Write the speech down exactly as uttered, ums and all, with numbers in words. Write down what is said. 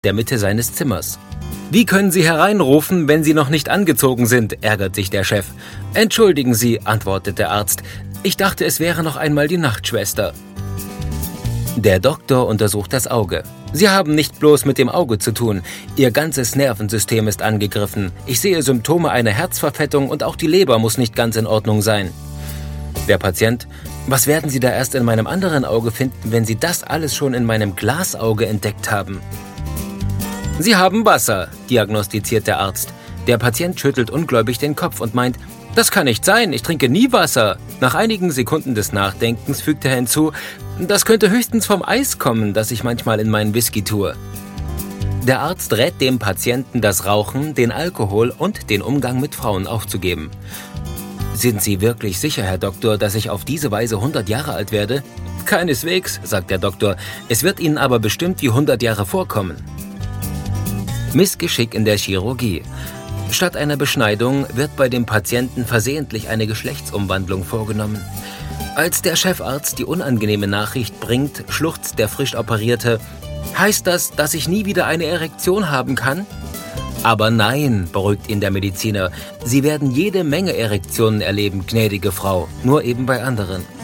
der Mitte seines Zimmers. »Wie können Sie hereinrufen, wenn Sie noch nicht angezogen sind?« ärgert sich der Chef. »Entschuldigen Sie«, antwortet der Arzt. »Ich dachte, es wäre noch einmal die Nachtschwester.« Der Doktor untersucht das Auge. »Sie haben nicht bloß mit dem Auge zu tun. Ihr ganzes Nervensystem ist angegriffen. Ich sehe Symptome einer Herzverfettung und auch die Leber muss nicht ganz in Ordnung sein.« Der Patient: »Was werden Sie da erst in meinem anderen Auge finden, wenn Sie das alles schon in meinem Glasauge entdeckt haben?« »Sie haben Wasser«, diagnostiziert der Arzt. Der Patient schüttelt ungläubig den Kopf und meint: »Das kann nicht sein, ich trinke nie Wasser.« Nach einigen Sekunden des Nachdenkens fügt er hinzu: »Das könnte höchstens vom Eis kommen, das ich manchmal in meinen Whisky tue.« Der Arzt rät dem Patienten, das Rauchen, den Alkohol und den Umgang mit Frauen aufzugeben. »Sind Sie wirklich sicher, Herr Doktor, dass ich auf diese Weise hundert Jahre alt werde?« »Keineswegs«, sagt der Doktor. »Es wird Ihnen aber bestimmt wie hundert Jahre vorkommen.« Missgeschick in der Chirurgie. Statt einer Beschneidung wird bei dem Patienten versehentlich eine Geschlechtsumwandlung vorgenommen. Als der Chefarzt die unangenehme Nachricht bringt, schluchzt der frisch Operierte: »Heißt das, dass ich nie wieder eine Erektion haben kann?« »Aber nein«, beruhigt ihn der Mediziner, »Sie werden jede Menge Erektionen erleben, gnädige Frau, nur eben bei anderen.«